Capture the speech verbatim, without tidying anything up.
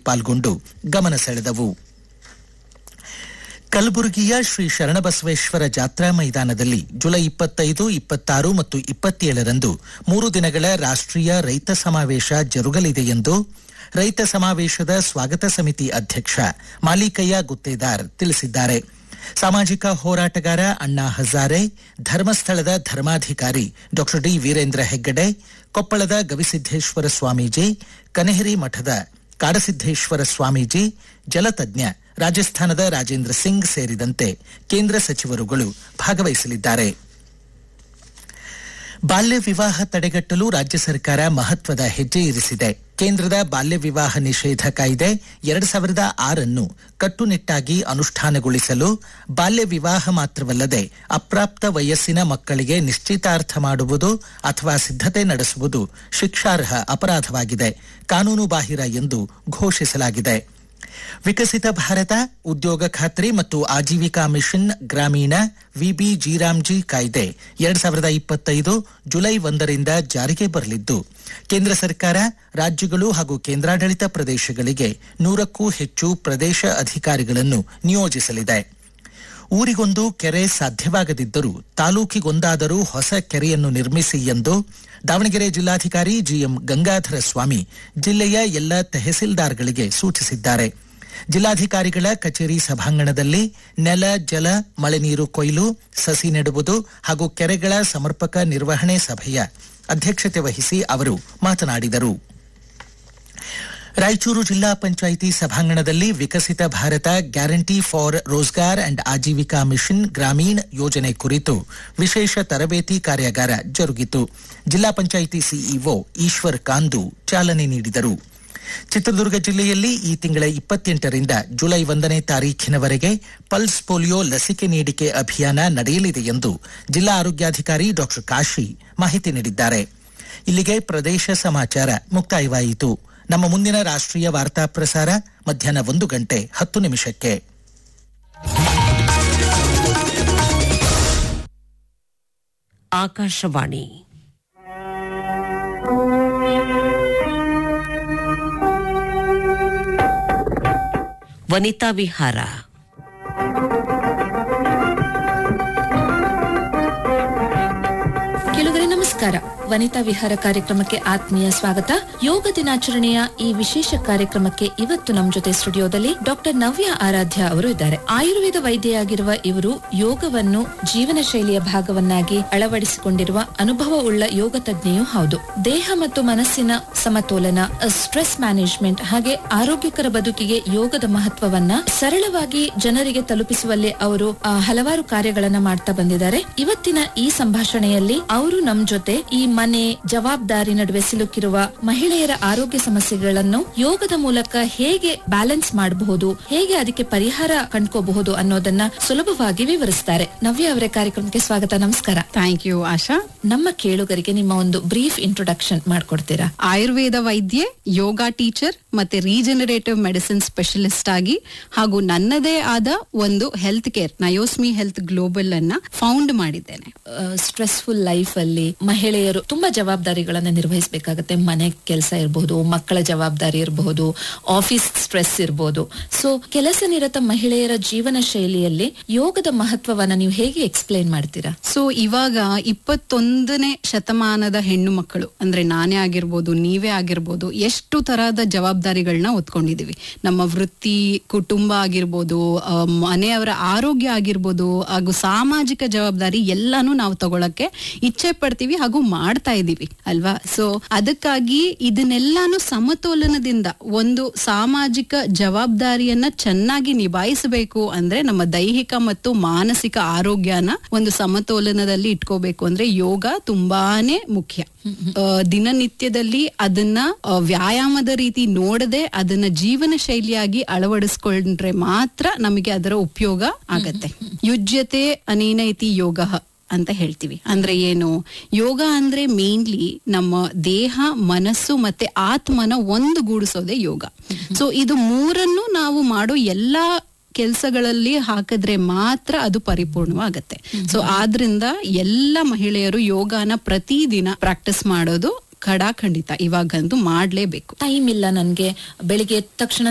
ಪಾಲ್ಗೊಂಡು ಗಮನ ಸೆಳೆದವು. ಕಲಬುರಗಿಯ ಶ್ರೀ ಶರಣಬಸವೇಶ್ವರ ಜಾತ್ರಾ ಮೈದಾನದಲ್ಲಿ ಜುಲೈ ಇಪ್ಪತ್ತೈದು, ಇಪ್ಪತ್ತಾರು ಮತ್ತು ಇಪ್ಪತ್ತೇಳರಂದು ಮೂರು ದಿನಗಳ ರಾಷ್ಟ್ರೀಯ ರೈತ ಸಮಾವೇಶ ಜರುಗಲಿದೆ ಎಂದು ರೈತ ಸಮಾವೇಶದ ಸ್ವಾಗತ ಸಮಿತಿ ಅಧ್ಯಕ್ಷ ಮಾಲಿಕಯ್ಯ ಗುತ್ತೇದಾರ್ ತಿಳಿಸಿದ್ದಾರೆ. ಸಾಮಾಜಿಕ ಹೋರಾಟಗಾರ ಅಣ್ಣಾ ಹಜಾರೆ, ಧರ್ಮಸ್ಥಳದ ಧರ್ಮಾಧಿಕಾರಿ ಡಾ ಡಿ ವೀರೇಂದ್ರ ಹೆಗ್ಗಡೆ, ಕೊಪ್ಪಳದ ಗವಿಸಿದ್ದೇಶ್ವರ ಸ್ವಾಮೀಜಿ, ಕನೇರಿ ಮಠದ ಕಾಡಸಿದ್ದೇಶ್ವರ ಸ್ವಾಮೀಜಿ, ಜಲತಜ್ಞ ರಾಜಸ್ಥಾನದ ರಾಜೇಂದ್ರ ಸಿಂಗ್ ಸೇರಿದಂತೆ ಕೇಂದ್ರ ಸಚಿವರುಗಳು ಭಾಗವಹಿಸಲಿದ್ದಾರೆ. ಬಾಲ್ಯ ವಿವಾಹ ತಡೆಗಟ್ಟಲು ರಾಜ್ಯ ಸರ್ಕಾರ ಮಹತ್ವದ ಹೆಜ್ಜೆ ಇರಿಸಿದೆ. ಕೇಂದ್ರದ ಬಾಲ್ಯ ವಿವಾಹ ನಿಷೇಧ ಕಾಯ್ದೆ ಎರಡು ಸಾವಿರದ ಆರನ್ನು ಕಟ್ಟುನಿಟ್ಟಾಗಿ ಅನುಷ್ಠಾನಗೊಳಿಸಲು ಬಾಲ್ಯ ವಿವಾಹ ಮಾತ್ರವಲ್ಲದೆ ಅಪ್ರಾಪ್ತ ವಯಸ್ಸಿನ ಮಕ್ಕಳಿಗೆ ನಿಶ್ಚಿತಾರ್ಥ ಮಾಡುವುದು ಅಥವಾ ಸಿದ್ಧತೆ ನಡೆಸುವುದು ಶಿಕ್ಷಾರ್ಹ ಅಪರಾಧವಾಗಿದೆ, ಕಾನೂನು ಬಾಹಿರ ಎಂದು ಘೋಷಿಸಲಾಗಿದೆ. ವಿಕಸಿತ ಭಾರತ ಉದ್ಯೋಗ ಖಾತ್ರಿ ಮತ್ತು ಆಜೀವಿಕಾ ಮಿಷನ್ ಗ್ರಾಮೀಣ ವಿಬಿ ಜಿರಾಮ್ಜಿ ಕಾಯ್ದೆ ಎರಡ್ ಸಾವಿರದ ಇಪ್ಪತ್ತೈದು ಜುಲೈ ಒಂದರಿಂದ ಜಾರಿಗೆ ಬರಲಿದ್ದು, ಕೇಂದ್ರ ಸರ್ಕಾರ ರಾಜ್ಯಗಳು ಹಾಗೂ ಕೇಂದ್ರಾಡಳಿತ ಪ್ರದೇಶಗಳಿಗೆ ನೂರಕ್ಕೂ ಹೆಚ್ಚು ಪ್ರದೇಶ ಅಧಿಕಾರಿಗಳನ್ನು ನಿಯೋಜಿಸಲಿದೆ. ಊರಿಗೊಂದು ಕೆರೆ ಸಾಧ್ಯವಾಗದಿದ್ದರೂ ತಾಲೂಕಿಗೊಂದಾದರೂ ಹೊಸ ಕೆರೆಯನ್ನು ನಿರ್ಮಿಸಿ ಎಂದು ದಾವಣಗೆರೆ ಜಿಲ್ಲಾಧಿಕಾರಿ ಜಿಎಂ ಗಂಗಾಧರ ಸ್ವಾಮಿ ಜಿಲ್ಲೆಯ ಎಲ್ಲ ತಹಸೀಲ್ದಾರ್ಗಳಿಗೆ ಸೂಚಿಸಿದ್ದಾರೆ. ಜಿಲ್ಲಾಧಿಕಾರಿಗಳ ಕಚೇರಿ ಸಭಾಂಗಣದಲ್ಲಿ ನೆಲ, ಜಲ, ಮಳೆ ನೀರು ಕೊಯ್ಲು, ಸಸಿ ನೆಡುವುದು ಹಾಗೂ ಕೆರೆಗಳ ಸಮರ್ಪಕ ನಿರ್ವಹಣೆ ಸಭೆಯ ಅಧ್ಯಕ್ಷತೆ ವಹಿಸಿ ಅವರು ಮಾತನಾಡಿದರು. ರಾಯಚೂರು ಜಿಲ್ಲಾ ಪಂಚಾಯಿತಿ ಸಭಾಂಗಣದಲ್ಲಿ ವಿಕಸಿತ Bharat guarantee for Rozgar and Aajeevika mission ಗ್ರಾಮೀಣ ಯೋಜನೆ ಕುರಿತು ವಿಶೇಷ ತರಬೇತಿ ಕಾರ್ಯಾಗಾರ ಜರುಗಿತು. ಜಿಲ್ಲಾ ಪಂಚಾಯಿತಿ ಸಿಇಒ ಈಶ್ವರ್ ಕಾಂದು ಚಾಲನೆ ನೀಡಿದರು. ಚಿತ್ರದುರ್ಗ ಜಿಲ್ಲೆಯಲ್ಲಿ ಈ ತಿಂಗಳ ಇಪ್ಪತ್ತೆಂಟರಿಂದ ಜುಲೈ ಒಂದನೇ ತಾರೀಖಿನವರೆಗೆ ಪಲ್ಸ್ ಪೋಲಿಯೋ ಲಸಿಕೆ ನೀಡಿಕೆ ಅಭಿಯಾನ ನಡೆಯಲಿದೆ ಎಂದು ಜಿಲ್ಲಾ ಆರೋಗ್ಯಾಧಿಕಾರಿ ಡಾ ಕಾಶಿ ಮಾಹಿತಿ ನೀಡಿದ್ದಾರೆ. ಇಲ್ಲಿಗೆ ಪ್ರದೇಶ ಸಮಾಚಾರ ಮುಕ್ತಾಯವಾಯಿತು. ನಮ್ಮ ಮುಂದಿನ ರಾಷ್ಟ್ರೀಯ ವಾರ್ತಾ ಪ್ರಸಾರ ಮಧ್ಯಾಹ್ನ ಒಂದು ಗಂಟೆ ಹತ್ತು ನಿಮಿಷಕ್ಕೆ. ಆಕಾಶವಾಣಿ ವನಿತಾ ವಿಹಾರ. ಕೆಲವರೇ ನಮಸ್ಕಾರ. ವನಿತಾ ವಿಹಾರ ಕಾರ್ಯಕ್ರಮಕ್ಕೆ ಆತ್ಮೀಯ ಸ್ವಾಗತ. ಯೋಗ ದಿನಾಚರಣೆಯ ಈ ವಿಶೇಷ ಕಾರ್ಯಕ್ರಮಕ್ಕೆ ಇವತ್ತು ನಮ್ಮ ಜೊತೆ ಸ್ಟುಡಿಯೋದಲ್ಲಿ ಡಾಕ್ಟರ್ ನವ್ಯ ಆರಾಧ್ಯ ಅವರು ಇದ್ದಾರೆ. ಆಯುರ್ವೇದ ವೈದ್ಯೆಯಾಗಿರುವ ಇವರು ಯೋಗವನ್ನು ಜೀವನ ಶೈಲಿಯ ಭಾಗವನ್ನಾಗಿ ಅಳವಡಿಸಿಕೊಂಡಿರುವ ಅನುಭವ ಉಳ್ಳ ಯೋಗ ತಜ್ಞೆಯೂ ಹೌದು. ದೇಹ ಮತ್ತು ಮನಸ್ಸಿನ ಸಮತೋಲನ, ಸ್ಟ್ರೆಸ್ ಮ್ಯಾನೇಜ್ಮೆಂಟ್ ಹಾಗೆ ಆರೋಗ್ಯಕರ ಬದುಕಿಗೆ ಯೋಗದ ಮಹತ್ವವನ್ನ ಸರಳವಾಗಿ ಜನರಿಗೆ ತಲುಪಿಸುವಲ್ಲಿ ಅವರು ಹಲವಾರು ಕಾರ್ಯಗಳನ್ನ ಮಾಡ್ತಾ ಬಂದಿದ್ದಾರೆ. ಇವತ್ತಿನ ಈ ಸಂಭಾಷಣೆಯಲ್ಲಿ ಅವರು ನಮ್ ಜೊತೆ ಈ ಮನೆ ಜವಾಬ್ದಾರಿ ನಡುವೆ ಸಿಲುಕಿರುವ ಮಹಿಳೆಯರ ಆರೋಗ್ಯ ಸಮಸ್ಯೆಗಳನ್ನು ಯೋಗದ ಮೂಲಕ ಹೇಗೆ ಬ್ಯಾಲೆನ್ಸ್ ಮಾಡಬಹುದು, ಹೇಗೆ ಅದಕ್ಕೆ ಪರಿಹಾರ ಕಂಡ್ಕೋಬಹುದು ಅನ್ನೋದನ್ನ ಸುಲಭವಾಗಿ ವಿವರಿಸ್ತಾರೆ. ನವ್ಯ ಅವರೇ, ಕಾರ್ಯಕ್ರಮಕ್ಕೆ ಸ್ವಾಗತ. ನಮಸ್ಕಾರ. ಥ್ಯಾಂಕ್ ಯು ಆಶಾ. ನಮ್ಮ ಕೇಳುಗರಿಗೆ ನಿಮ್ಮ ಒಂದು ಬ್ರೀಫ್ ಇಂಟ್ರೊಡಕ್ಷನ್ ಮಾಡ್ಕೊಡ್ತೀರಾ? ಆಯುರ್ವೇದ ವೈದ್ಯೆ, ಯೋಗ ಟೀಚರ್ ಮತ್ತೆ ರೀಜನರೇಟಿವ್ ಮೆಡಿಸಿನ್ ಸ್ಪೆಷಲಿಸ್ಟ್ ಆಗಿ ಹಾಗೂ ನನ್ನದೇ ಆದ ಒಂದು ಹೆಲ್ತ್ ಕೇರ್ ನಯೋಸ್ಮಿ ಹೆಲ್ತ್ ಗ್ಲೋಬಲ್ ಅನ್ನ ಫೌಂಡ್ ಮಾಡಿದ್ದೇನೆ. ಸ್ಟ್ರೆಸ್ಫುಲ್ ಲೈಫ್ ಅಲ್ಲಿ ಮಹಿಳೆಯರು ತುಂಬಾ ಜವಾಬ್ದಾರಿಗಳನ್ನ ನಿರ್ವಹಿಸಬೇಕಾಗತ್ತೆ. ಮನೆ ಕೆಲಸ ಇರಬಹುದು, ಮಕ್ಕಳ ಜವಾಬ್ದಾರಿ ಇರಬಹುದು, ಆಫೀಸ್ ಸ್ಟ್ರೆಸ್ ಇರಬಹುದು. ಸೊ ಕೆಲಸ ನಿರತ ಮಹಿಳೆಯರ ಜೀವನ ಶೈಲಿಯಲ್ಲಿ ಯೋಗದ ಮಹತ್ವವನ್ನ ನೀವು ಹೇಗೆ ಎಕ್ಸ್ಪ್ಲೈನ್ ಮಾಡ್ತೀರಾ? ಸೊ ಇವಾಗ ಇಪ್ಪತ್ತೊಂದನೇ ಶತಮಾನದ ಹೆಣ್ಣು ಮಕ್ಕಳು ಅಂದ್ರೆ ನಾನೇ ಆಗಿರ್ಬೋದು, ನೀವೇ ಆಗಿರ್ಬೋದು, ಎಷ್ಟು ತರಹದ ಜವಾಬ್ದಾರಿಗಳನ್ನ ಹೊತ್ಕೊಂಡಿದೀವಿ. ನಮ್ಮ ವೃತ್ತಿ, ಕುಟುಂಬ ಆಗಿರ್ಬೋದು, ಮನೆಯವರ ಆರೋಗ್ಯ ಆಗಿರ್ಬೋದು ಹಾಗೂ ಸಾಮಾಜಿಕ ಜವಾಬ್ದಾರಿ ಎಲ್ಲಾನು ನಾವು ತಗೊಳಕ್ಕೆ ಇಚ್ಛೆ ಪಡ್ತೀವಿ ಹಾಗೂ ಮಾಡ್ತಾ ಇದೀವಿ ಅಲ್ವಾ? ಸೊ ಅದಕ್ಕಾಗಿ ಇದನ್ನೆಲ್ಲಾನು ಸಮತೋಲನದಿಂದ ಒಂದು ಸಾಮಾಜಿಕ ಜವಾಬ್ದಾರಿಯನ್ನ ಚೆನ್ನಾಗಿ ನಿಭಾಯಿಸಬೇಕು ಅಂದ್ರೆ ನಮ್ಮ ದೈಹಿಕ ಮತ್ತು ಮಾನಸಿಕ ಆರೋಗ್ಯನ ಒಂದು ಸಮತೋಲನದಲ್ಲಿ ಇಟ್ಕೋಬೇಕು ಅಂದ್ರೆ ಯೋಗ ತುಂಬಾನೇ ಮುಖ್ಯ. ದಿನನಿತ್ಯದಲ್ಲಿ ಅದನ್ನ ವ್ಯಾಯಾಮದ ರೀತಿ ನೋಡದೆ ಅದನ್ನ ಜೀವನ ಶೈಲಿಯಾಗಿ ಅಳವಡಿಸ್ಕೊಂಡ್ರೆ ಮಾತ್ರ ನಮಗೆ ಅದರ ಉಪಯೋಗ ಆಗತ್ತೆ. ಯುಜ್ಯತೆ ಅನೇನೈತಿ ಯೋಗ ಅಂತ ಹೇಳ್ತೀವಿ. ಅಂದ್ರೆ ಏನು? ಯೋಗ ಅಂದ್ರೆ ಮೇನ್ಲಿ ನಮ್ಮ ದೇಹ, ಮನಸ್ಸು ಮತ್ತೆ ಆತ್ಮನ ಒಂದುಗೂಡಿಸೋದೇ ಯೋಗ. ಸೊ ಇದು ಮೂರನ್ನು ನಾವು ಮಾಡೋ ಎಲ್ಲಾ ಕೆಲಸಗಳಲ್ಲಿ ಹಾಕಿದ್ರೆ ಮಾತ್ರ ಅದು ಪರಿಪೂರ್ಣವಾಗತ್ತೆ. ಸೊ ಆದ್ರಿಂದ ಎಲ್ಲ ಮಹಿಳೆಯರು ಯೋಗನ ಪ್ರತಿದಿನ ಪ್ರಾಕ್ಟೀಸ್ ಮಾಡೋದು ಖಡಾಖಂಡಿತ ಇವಾಗಂತೂ ಮಾಡ್ಲೇಬೇಕು. ಟೈಮ್ ಇಲ್ಲ ನನ್ಗೆ, ಬೆಳಿಗ್ಗೆ ಎದ್ದ ತಕ್ಷಣ